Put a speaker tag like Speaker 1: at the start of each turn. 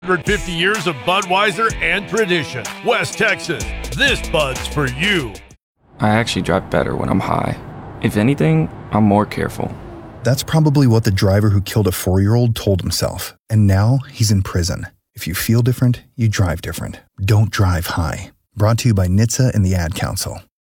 Speaker 1: 150 years of Budweiser and tradition. West Texas, this Bud's for you.
Speaker 2: I actually drive better when I'm high. If anything, I'm more careful.
Speaker 3: That's probably what the driver who killed a 4-year-old told himself. And now he's in prison. If you feel different, you drive different. Don't drive high. Brought to you by NHTSA and the Ad Council.